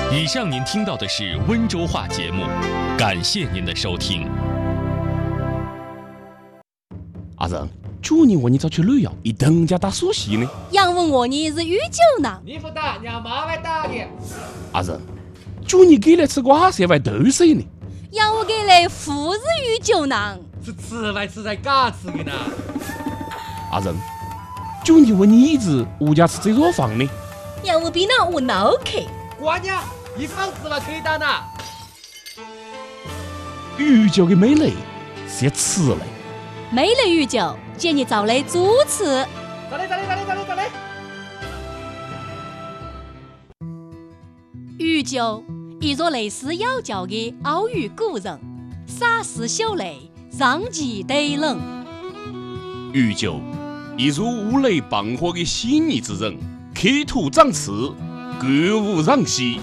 以上您听到的是温州话节目，感谢您的收听。 阿仁，去年我你早去旅游，一等家打苏西呢。 杨问我你是御酒呢？ 你不打，让妈来打你。 阿仁，去年给来吃瓜色外豆水呢。 杨我给来富是御酒呢？ 是吃来吃在嘎吃的呢。 阿仁，去年问你一直物价吃最弱房呢。 杨我比那我脑壳。 瓜娘，一房子了可以打呢。 御酒的美丽是要吃嘞。 美丽御酒，建议找来主持。 咋嘞？ 御酒，一座类似妖教的奥语古人，洒丝秀丽，上气对冷。 御酒，一如五雷傍火的细腻之人，刻土长刺，歌舞攘息。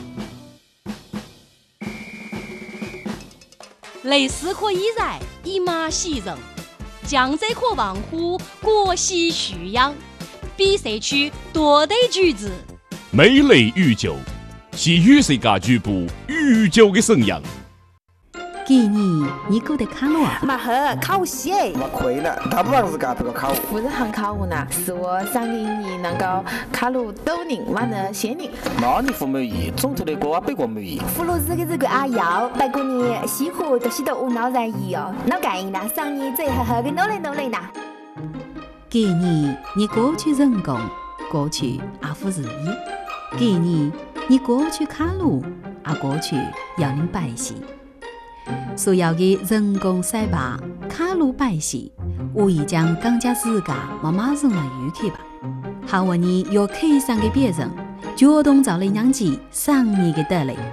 类似可以然，以马喜人。江浙可望乎国喜蓄养，比赛区多对举子。 美丽御酒，是与世界局部御酒的生养。 给你过得卡路啊？ 马赫考西哎！ 我亏了，他不让自家这个考。 不是很考我呢，是我上年你能够考入斗宁完了县宁。 那你不满意，总头的歌北国满意。 葫芦子的这个阿瑶，不过你西湖都是都无脑然意哦，脑干呢，上年最好好的努力呢。 给你过去人工，过去阿夫日意。给你过去卡路，阿过去要您百姓。所有的人工赛吧、卡路百姓，无疑将更加自家马上来预期吧。好我你有客上的别人，主动找来让其上你的得来。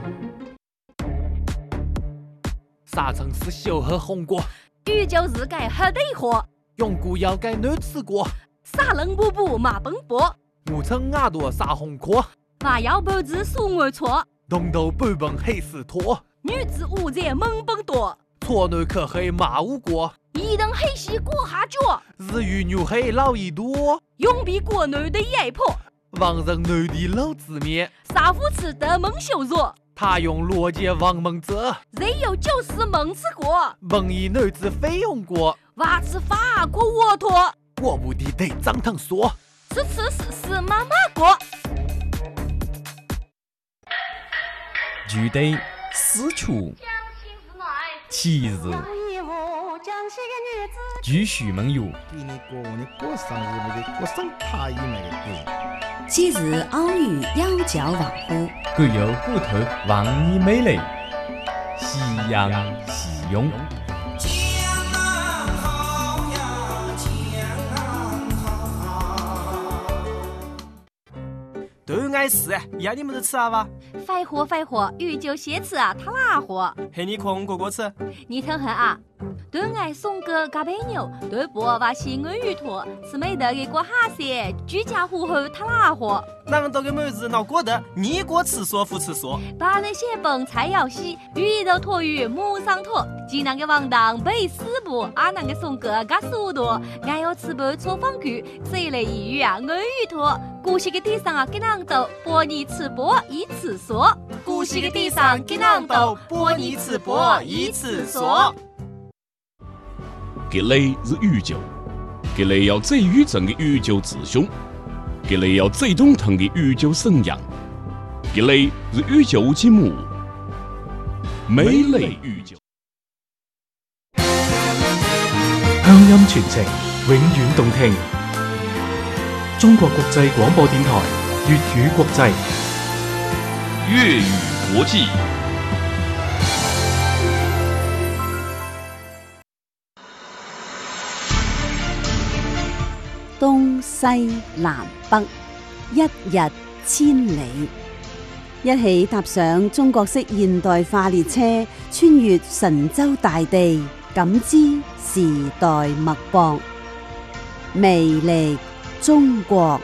啥城市小喝红果？ 御酒日改喝对货， 永固要改难吃过。 撒冷布布马奔波， 我称牙多撒红壳。 马腰脖子数我错， 东头半本黑丝拖。 女子五在猛奔多， 错内可黑马无过， 一等黑西过下脚， 日语牛黑老一多， 永比国内的野婆， 王人内地老子面， 杀夫吃得蒙羞辱， 他用罗杰王蒙泽， 人有就是蒙吃过， 蒙以女子非用过， 娃吃法国沃托， 我不的得张腾说， 是妈妈过， 具体私处七日继续梦游。 七日奥语妖教王乎？ 各有骨头望你美丽，夕阳夕涌。 都爱吃，要你们都吃啊吧？ 废话，御酒先吃啊，他哪货？ 嘿，你空哥哥吃。 你听下啊，都爱送个嘎贝牛，对不？把西安鱼托，吃美的给过哈些，居家糊后他哪货？ 那么多个妹子闹过的，你过吃说不吃说。 把那些本菜肴西，鱼肉托鱼母上托，济南个王当背四步，阿南个送个嘎速度，俺要吃不错方具，这类一语啊，安鱼托。古稀个地上啊，给囊豆，播你吃播一次说。 古稀个地上给囊豆，播你吃播一次说。 给雷是御酒，给雷要最宇正的御酒之兄，给雷要最中疼的御酒生养，给雷是御酒之母，美丽御酒。 鄉音傳情，永遠動聽。中國國際廣播電台粵語國際粵語國際。 東西南北，一日千里。一起踏上中國式現代化列車，穿越神州大地，感知時代脈搏，魅力中國。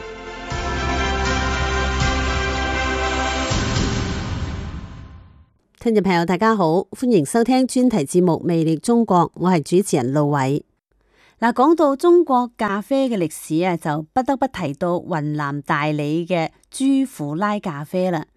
聽眾朋友大家好，歡迎收聽專題節目《魅力中國》，我係主持人路偉。嗱，講到中國咖啡嘅歷史啊，就不得不提到雲南大理嘅朱苦拉咖啡啦。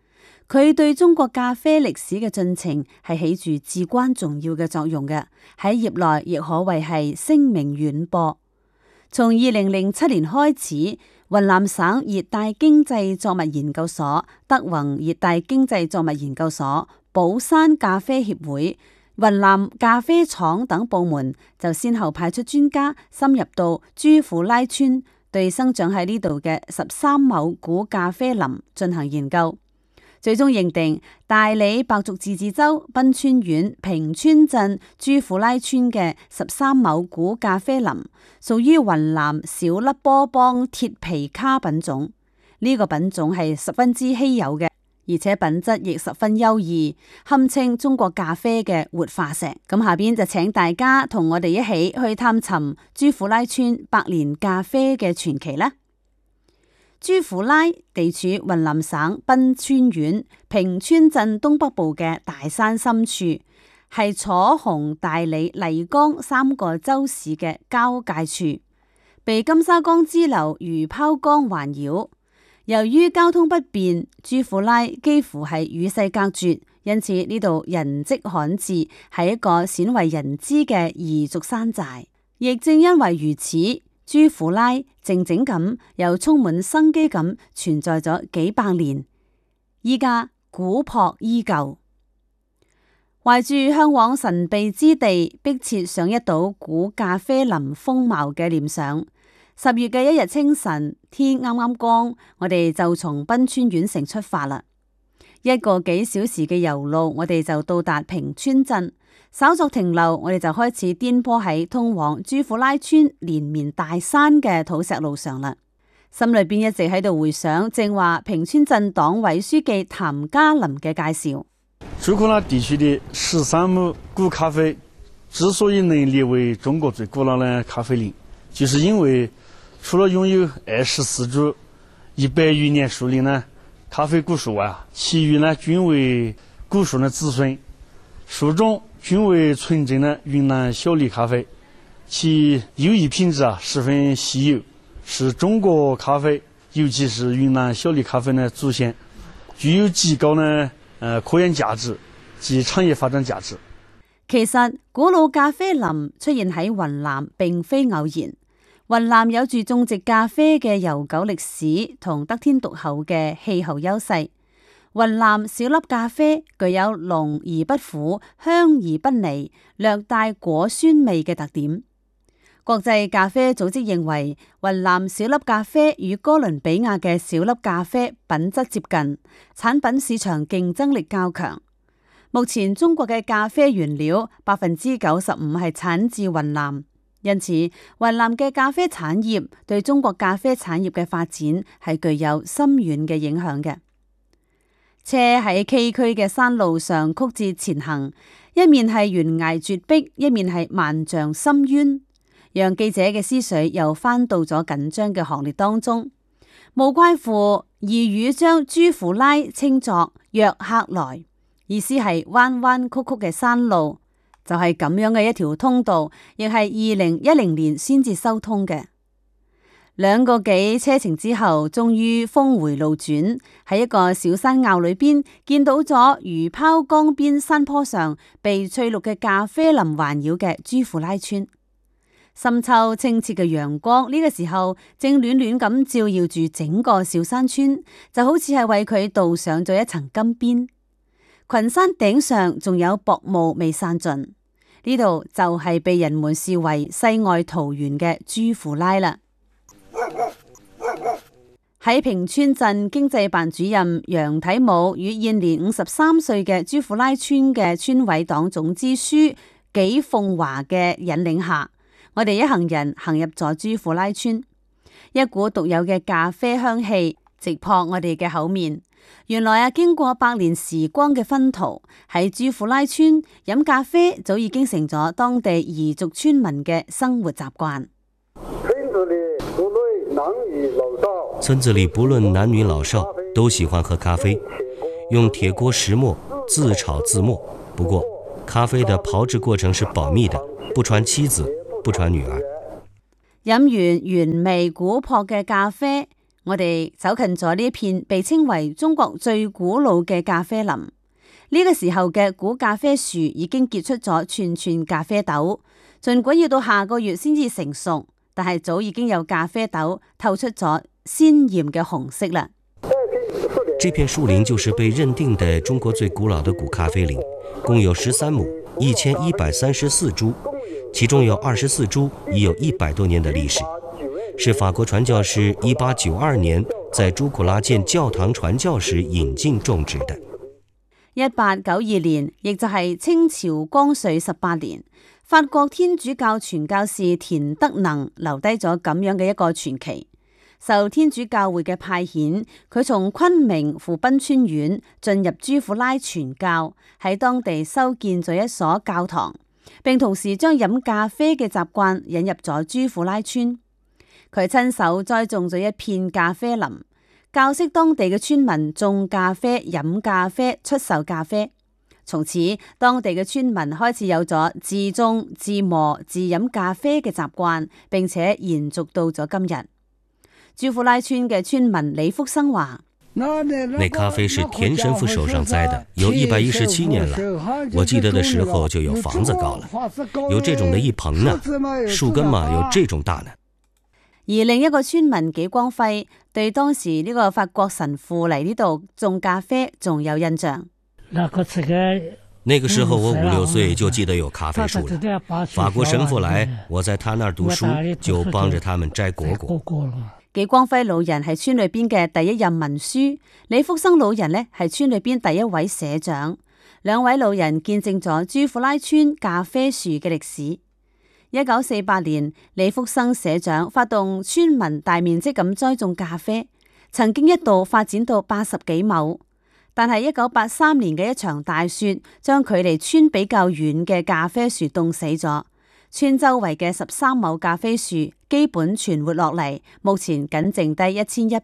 佢對中國咖啡歷史嘅進程係起住至關重要嘅作用嘅，喺業內亦可謂係聲名遠播。從2007年開始，雲南省熱帶經濟作物研究所、德宏熱帶經濟作物研究所、寶山咖啡協會、雲南咖啡廠等部門就先後派出專家深入到朱庫拉村，對生長喺呢度嘅13畝古咖啡林進行研究，最終認定大理白族自治州賓川縣平川鎮朱庫拉村嘅13畝古咖啡林屬於雲南小粒波邦鐵皮卡品種，呢個品種係十分之稀有嘅，而且品質亦十分優異，堪稱中國咖啡嘅活化石。咁下邊就請大家同我哋一起去探尋朱庫拉村百年咖啡嘅傳奇啦。朱庫拉地處雲南省賓川縣平川鎮東北部嘅大山深處，係楚雄、大理、麗江3個州市嘅交界處，被金沙江支流魚泡江環繞。由於交通不便，朱庫拉幾乎係與世隔絕，因此呢度人跡罕至，係一個鮮為人知嘅彝族山寨。亦正因為如此，朱庫拉靜靜咁又充滿生機咁存在咗幾百年，依家古樸依舊。懷住向往神秘之地，迫切上一睹古咖啡林風貌嘅念想，10月嘅一日清晨，天啱啱光，我哋就從賓川縣城出發啦。1個幾小時嘅油路，我哋就到達平川鎮。稍作停留，我哋就開始顛簸喺通往朱庫拉村連綿大山嘅土石路上啦。心裏邊一直喺度回想正話平川鎮黨委書記譚家林嘅介紹。 朱庫拉地區的13畝古咖啡之所以能列為中國最古老的咖啡林，就是因為除了擁有24株100餘年樹齡的咖啡古樹外，其餘呢均為古樹的子孫，樹種均為純正的雲南小粒咖啡，其優異品質十分稀有，是中國咖啡，尤其是雲南小粒咖啡的祖先，具有極高的科研價值及產業發展價值。 其實古老咖啡林出現喺雲南並非偶然，雲南有住種植咖啡嘅悠久歷史同得天獨厚嘅氣候優勢。雲南小粒咖啡具有濃而不苦、香而不膩、略帶果酸味嘅特點。國際咖啡組織認為，雲南小粒咖啡與哥倫比亞嘅小粒咖啡品質接近，產品市場競爭力較強。目前中國嘅咖啡原料95%係產自雲南，因此雲南嘅咖啡產業對中國咖啡產業嘅發展係具有深遠嘅影響嘅。車喺崎嶇嘅山路上曲折前行，一面係懸崖絕壁，一面係萬丈深淵，讓記者嘅思緒又翻到咗緊張嘅行列當中。無怪乎彝語將朱庫拉稱作約克來，意思係彎彎曲曲嘅山路，就係咁樣嘅一條通道，亦係2010年先至修通嘅。2個幾車程之後，終於峰回路轉，喺一個小山坳裏邊見到咗魚泡江邊山坡上被翠綠嘅咖啡林環繞嘅朱庫拉村。深秋清澈嘅陽光呢個時候正暖暖咁照耀住整個小山村，就好似係為佢鍍上咗一層金邊。群山頂上仲有薄霧未散盡，呢度就係被人們視為世外桃源嘅朱庫拉啦。喺平川鎮經濟辦主任楊體武與現年53歲嘅朱庫拉村嘅村委黨總支書紀鳳華嘅引領下，我哋一行人行入咗朱庫拉村，一股獨有嘅咖啡香氣直撲我哋嘅口面。原來經過百年時光嘅熏陶，喺朱庫拉村飲咖啡早已經成咗當地彝族村民嘅生活習慣。 村子裏不論男女老少都喜歡喝咖啡，用鐵鍋石磨自炒自磨。不過咖啡的炮製過程是保密的，不傳妻子，不傳女兒。 飲完原味古樸嘅咖啡， 我哋走近咗呢一片被稱為中國最古老嘅咖啡林。呢個時候嘅古咖啡樹已經結出咗串串咖啡豆，儘管要到下個月先至成熟，但係早已經有咖啡豆透出咗鮮豔嘅紅色啦。 這片樹林就是被認定的中國最古老的古咖啡林，共有13畝，1134株，其中有24株已有100多年的歷史，是法國傳教士1892年在朱古拉建教堂傳教時引進種植的。 1892年，亦就係清朝光緒18年，法國天主教傳教士田德能留低咗咁樣嘅一個傳奇。受天主教會嘅派遣，佢從昆明赴賓川縣進入朱庫拉傳教，喺當地修建咗一所教堂，並同時將飲咖啡嘅習慣引入咗朱庫拉村。佢親手栽種咗一片咖啡林，教識當地嘅村民種咖啡、飲咖啡、出售咖啡。從此，當地嘅村民開始有咗自種、自磨、自飲咖啡嘅習慣，並且延續到咗今日。朱庫拉村嘅村民李福生話： 那咖啡是田神父手上栽的，有117年了。我記得的時候就有房子高了，有這種的一棚呢，樹根嘛有這種大呢。 而另一個村民紀光輝對當時呢個法國神父嚟呢度種咖啡仲有印象。 那個時候我5、6歲就記得有咖啡樹了。法國神父來，我在他那兒讀書，就幫着他們摘果果。 紀光輝老人係村裏邊嘅第一任文書，李福生老人呢係村裏邊第一位社長。兩位老人見證咗朱庫拉村咖啡樹嘅歷史。1948年，李福生社長發動村民大面積咁栽種咖啡，曾經一度發展到80幾畝。但係1983年嘅一場大雪，將距離村比較遠嘅咖啡樹凍死咗。村周圍嘅13畝咖啡樹基本存活落嚟，目前僅剩低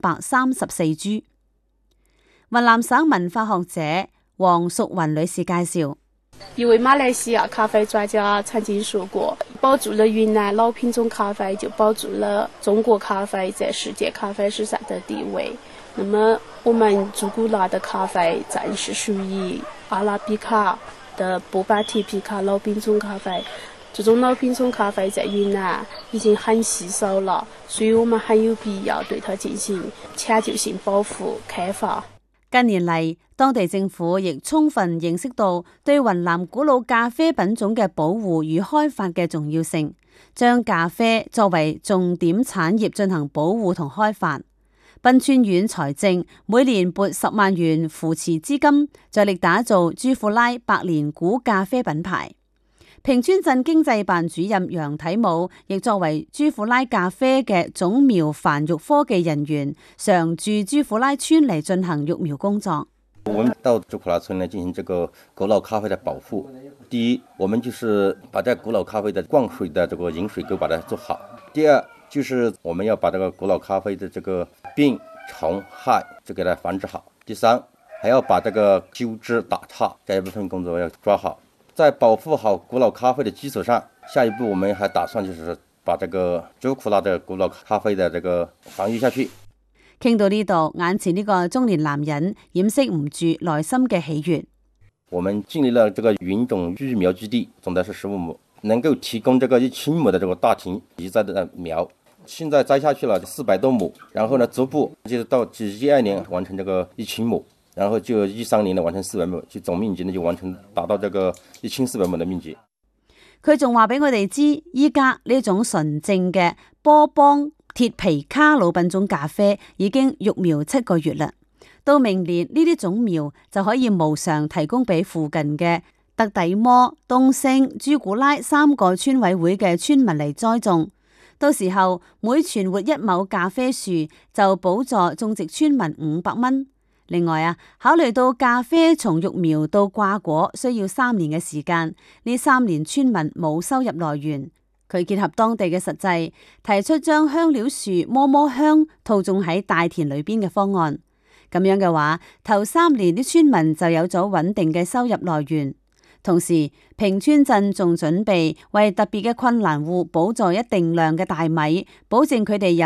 1134株。雲南省文化學者黃淑雲女士介紹， 一位馬來西亞咖啡專家曾經說過，保住了雲南老品種咖啡，就保住了中國咖啡在世界咖啡史上的地位。那麼我們朱古拉的咖啡暫時屬於阿拉比卡的波巴提皮卡老品種咖啡。這種老品種咖啡在雲南已經很稀少了，所以我們很有必要對它進行長久性保護開發。 近年嚟，當地政府亦充分認識到對雲南古老咖啡品種嘅保護與開發嘅重要性，將咖啡作為重點產業進行保護同開發。賓川縣財政每年撥10萬元扶持資金，着力打造朱庫拉百年古咖啡品牌。平川鎮經濟辦主任楊體武亦作為朱庫拉咖啡嘅種苗繁育科技人員，常駐朱庫拉村嚟進行育苗工作。 我們到朱庫拉村來進行這個古老咖啡的保護。第一，我們就是把這古老咖啡的灌水的這個引水溝把它做好。第二，就是我們要把這個古老咖啡的這個病蟲害就給它防治好。第三，還要把這個鳩枝打岔這一部分工作要抓好。在保護好古老咖啡的基礎上，下一步我們還打算就是把這個朱庫拉的古老咖啡的這個防禦下去。 傾到呢度，眼前呢個中年男人掩飾唔住內心嘅喜悅。 我們建立了這個雲種育苗基地，總的是15畝，能夠提供這個1千畝的這個大型移栽的苗。現在栽下去了400多畝，然後呢逐步就是到12年完成這個1千畝。然後就13年呢完成400畝，就總面積呢就完成達到這個1400畝的面積。 佢仲話俾我哋知，依家呢種純正嘅波邦鐵皮卡老品種咖啡已經育苗7個月啦。到明年呢啲種苗就可以無償提供俾附近嘅特底摩、東升、朱古拉3個村委會嘅村民嚟栽種。到時候每存活1畝咖啡樹就補助種植村民500蚊。另外考慮到咖啡從育苗到掛果需要3年嘅時間，呢3年村民冇收入來源，佢結合當地嘅實際，提出將香料樹摸摸香套種喺大田裏邊嘅方案。咁樣嘅話，頭3年啲村民就有咗穩定嘅收入來源。同時，平川鎮仲準備為特別嘅困難戶補助一定量嘅大米，保證佢哋有